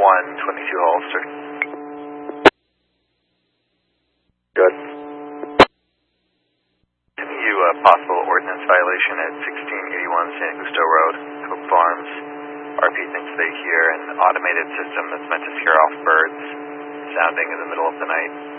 122 holster. Good. You possible ordnance violation at 1681 San Justo Road, Hope Farms. RP thinks they hear an automated system that's meant to scare off birds sounding in the middle of the night.